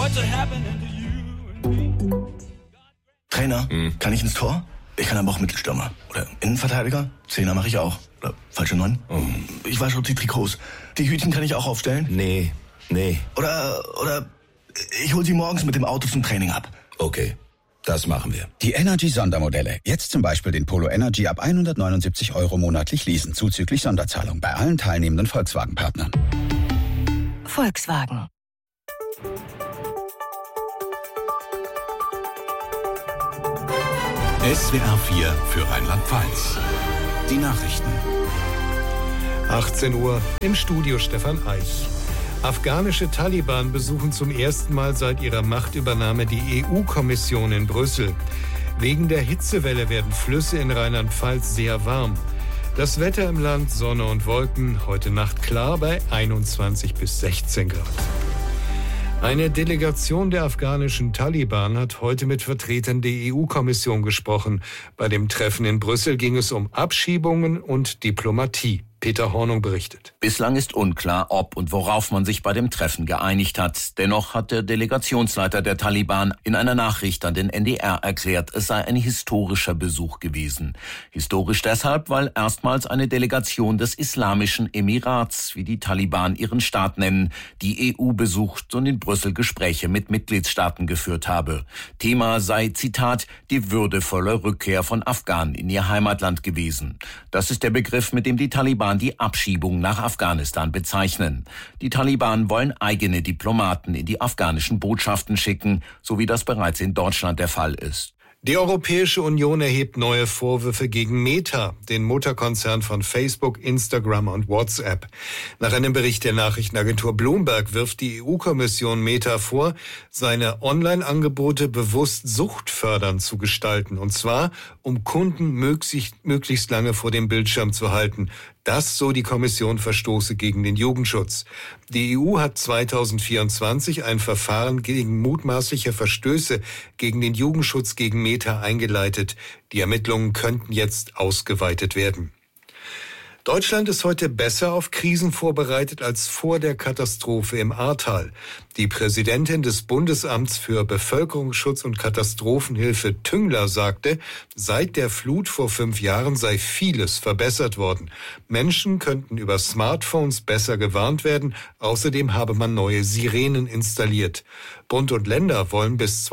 Trainer, kann ich ins Tor? Ich kann aber auch Mittelstürmer. Oder Innenverteidiger? Zehner mache ich auch. Oder falsche 9? Ich wasche die Trikots. Die Hütchen kann ich auch aufstellen? Nee. Oder ich hol sie morgens mit dem Auto zum Training ab. Okay, das machen wir. Die Energy-Sondermodelle. Jetzt zum Beispiel den Polo Energy ab 179 € monatlich leasen, zuzüglich Sonderzahlung bei allen teilnehmenden Volkswagen-Partnern. Volkswagen. SWR 4 für Rheinland-Pfalz. Die Nachrichten. 18 Uhr im Studio Stefan Eich. Afghanische Taliban besuchen zum ersten Mal seit ihrer Machtübernahme die EU-Kommission in Brüssel. Wegen der Hitzewelle werden Flüsse in Rheinland-Pfalz sehr warm. Das Wetter im Land, Sonne und Wolken, heute Nacht klar bei 21 bis 16 Grad. Eine Delegation der afghanischen Taliban hat heute mit Vertretern der EU-Kommission gesprochen. Bei dem Treffen in Brüssel ging es um Abschiebungen und Diplomatie. Peter Hornung berichtet. Bislang ist unklar, ob und worauf man sich bei dem Treffen geeinigt hat. Dennoch hat der Delegationsleiter der Taliban in einer Nachricht an den NDR erklärt, es sei ein historischer Besuch gewesen. Historisch deshalb, weil erstmals eine Delegation des Islamischen Emirats, wie die Taliban ihren Staat nennen, die EU besucht und in Brüssel Gespräche mit Mitgliedstaaten geführt habe. Thema sei, Zitat, die würdevolle Rückkehr von Afghanen in ihr Heimatland gewesen. Das ist der Begriff, mit dem die Taliban die Abschiebung nach Afghanistan bezeichnen. Die Taliban wollen eigene Diplomaten in die afghanischen Botschaften schicken, so wie das bereits in Deutschland der Fall ist. Die Europäische Union erhebt neue Vorwürfe gegen Meta, den Mutterkonzern von Facebook, Instagram und WhatsApp. Nach einem Bericht der Nachrichtenagentur Bloomberg wirft die EU-Kommission Meta vor, seine Online-Angebote bewusst suchtfördernd zu gestalten, und zwar, um Kunden möglichst lange vor dem Bildschirm zu halten. Das, so die Kommission, verstoße gegen den Jugendschutz. Die EU hat 2024 ein Verfahren gegen mutmaßliche Verstöße gegen den Jugendschutz gegen Meta eingeleitet. Die Ermittlungen könnten jetzt ausgeweitet werden. Deutschland ist heute besser auf Krisen vorbereitet als vor der Katastrophe im Ahrtal. Die Präsidentin des Bundesamts für Bevölkerungsschutz und Katastrophenhilfe Tüngler sagte, seit der Flut vor 5 Jahren sei vieles verbessert worden. Menschen könnten über Smartphones besser gewarnt werden. Außerdem habe man neue Sirenen installiert. Bund und Länder wollen bis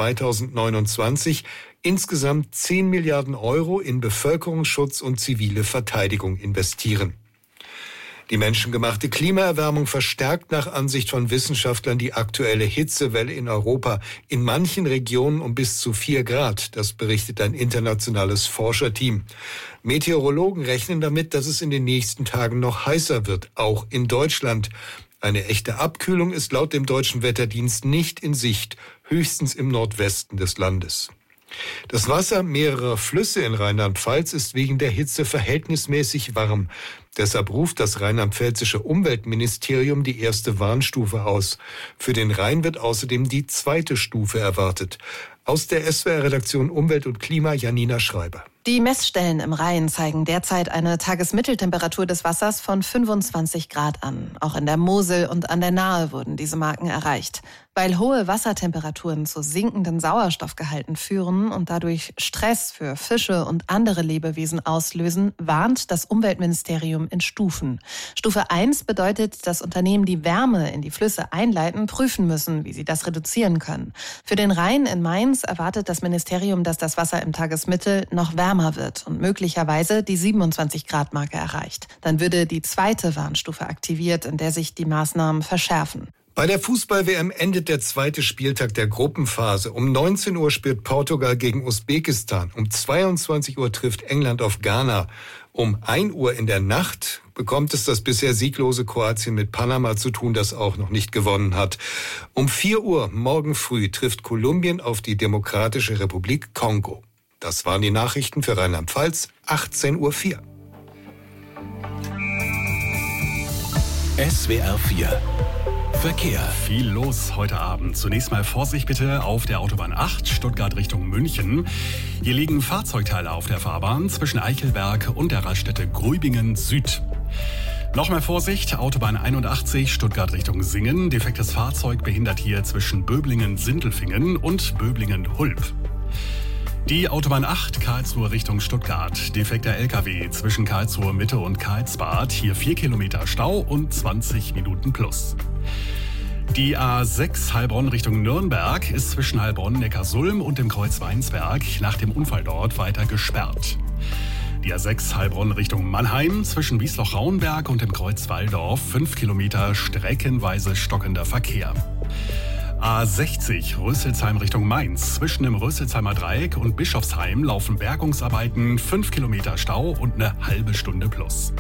2029 insgesamt 10 Milliarden € in Bevölkerungsschutz und zivile Verteidigung investieren. Die menschengemachte Klimaerwärmung verstärkt nach Ansicht von Wissenschaftlern die aktuelle Hitzewelle in Europa, in manchen Regionen um bis zu 4 Grad. Das berichtet ein internationales Forscherteam. Meteorologen rechnen damit, dass es in den nächsten Tagen noch heißer wird, auch in Deutschland. Eine echte Abkühlung ist laut dem Deutschen Wetterdienst nicht in Sicht, höchstens im Nordwesten des Landes. Das Wasser mehrerer Flüsse in Rheinland-Pfalz ist wegen der Hitze verhältnismäßig warm. Deshalb ruft das rheinland-pfälzische Umweltministerium die erste Warnstufe aus. Für den Rhein wird außerdem die 2. Stufe erwartet. Aus der SWR-Redaktion Umwelt und Klima, Janina Schreiber. Die Messstellen im Rhein zeigen derzeit eine Tagesmitteltemperatur des Wassers von 25 Grad an. Auch in der Mosel und an der Nahe wurden diese Marken erreicht. Weil hohe Wassertemperaturen zu sinkenden Sauerstoffgehalten führen und dadurch Stress für Fische und andere Lebewesen auslösen, warnt das Umweltministerium in Stufen. Stufe 1 bedeutet, dass Unternehmen, die Wärme in die Flüsse einleiten, prüfen müssen, wie sie das reduzieren können. Für den Rhein in Mainz erwartet das Ministerium, dass das Wasser im Tagesmittel noch wärmer wird und möglicherweise die 27-Grad-Marke erreicht. Dann würde die 2. Warnstufe aktiviert, in der sich die Maßnahmen verschärfen. Bei der Fußball-WM endet der 2. Spieltag der Gruppenphase. Um 19 Uhr spielt Portugal gegen Usbekistan. Um 22 Uhr trifft England auf Ghana. Um 1 Uhr in der Nacht bekommt es das bisher sieglose Kroatien mit Panama zu tun, das auch noch nicht gewonnen hat. Um 4 Uhr morgen früh trifft Kolumbien auf die Demokratische Republik Kongo. Das waren die Nachrichten für Rheinland-Pfalz, 18:04 Uhr. SWR 4 Verkehr. Viel los heute Abend. Zunächst mal Vorsicht bitte auf der Autobahn 8, Stuttgart Richtung München. Hier liegen Fahrzeugteile auf der Fahrbahn zwischen Eichelberg und der Raststätte Grübingen Süd. Nochmal Vorsicht, Autobahn 81, Stuttgart Richtung Singen. Defektes Fahrzeug behindert hier zwischen Böblingen-Sindelfingen und Böblingen-Hulp. Die Autobahn 8, Karlsruhe Richtung Stuttgart. Defekter LKW zwischen Karlsruhe Mitte und Karlsbad. Hier 4 Kilometer Stau und 20 Minuten plus. Die A6 Heilbronn Richtung Nürnberg ist zwischen Heilbronn, Neckarsulm und dem Kreuz Weinsberg nach dem Unfall dort weiter gesperrt. Die A6 Heilbronn Richtung Mannheim zwischen Wiesloch-Rauenberg und dem Kreuz Walldorf 5 Kilometer streckenweise stockender Verkehr. A60 Rösselsheim Richtung Mainz. Zwischen dem Rösselsheimer Dreieck und Bischofsheim laufen Bergungsarbeiten, 5 Kilometer Stau und eine halbe Stunde plus.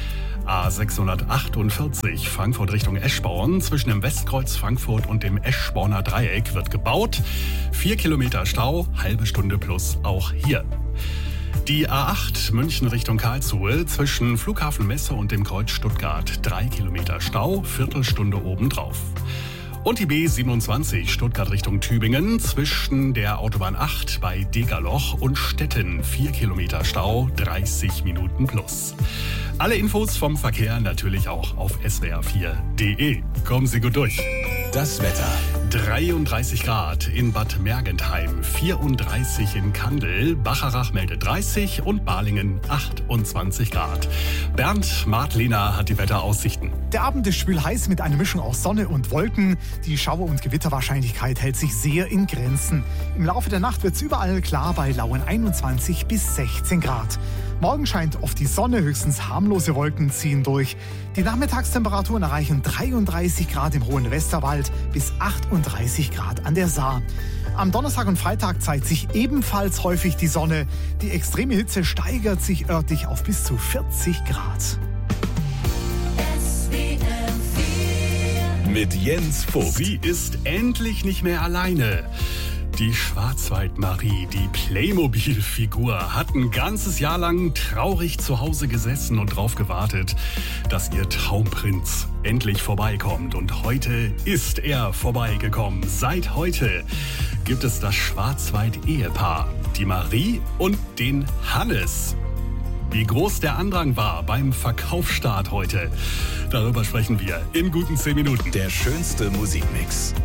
A648 Frankfurt Richtung Eschborn. Zwischen dem Westkreuz Frankfurt und dem Eschborner Dreieck wird gebaut. 4 Kilometer Stau, halbe Stunde plus auch hier. Die A8 München Richtung Karlsruhe zwischen Flughafen Messe und dem Kreuz Stuttgart. 3 Kilometer Stau, Viertelstunde obendrauf. Und die B27 Stuttgart Richtung Tübingen zwischen der Autobahn 8 bei Degerloch und Stetten. 4 Kilometer Stau, 30 Minuten plus. Alle Infos vom Verkehr natürlich auch auf swr4.de. Kommen Sie gut durch. Das Wetter. 33 Grad in Bad Mergentheim, 34 in Kandel, Bacharach meldet 30 und Balingen 28 Grad. Bernd Martlehner hat die Wetteraussichten. Der Abend ist schwül-heiß mit einer Mischung aus Sonne und Wolken. Die Schauer- und Gewitterwahrscheinlichkeit hält sich sehr in Grenzen. Im Laufe der Nacht wird es überall klar bei lauen 21 bis 16 Grad. Morgen scheint oft die Sonne, höchstens harmlose Wolken ziehen durch. Die Nachmittagstemperaturen erreichen 33 Grad im hohen Westerwald bis 38 Grad an der Saar. Am Donnerstag und Freitag zeigt sich ebenfalls häufig die Sonne. Die extreme Hitze steigert sich örtlich auf bis zu 40 Grad. Mit Jens Vogt. Sie ist endlich nicht mehr alleine. Die Schwarzwald-Marie, die Playmobil-Figur, hat ein ganzes Jahr lang traurig zu Hause gesessen und drauf gewartet, dass ihr Traumprinz endlich vorbeikommt. Und heute ist er vorbeigekommen. Seit heute gibt es das Schwarzwald-Ehepaar, die Marie und den Hannes. Wie groß der Andrang war beim Verkaufsstart heute, darüber sprechen wir in guten 10 Minuten. Der schönste Musikmix.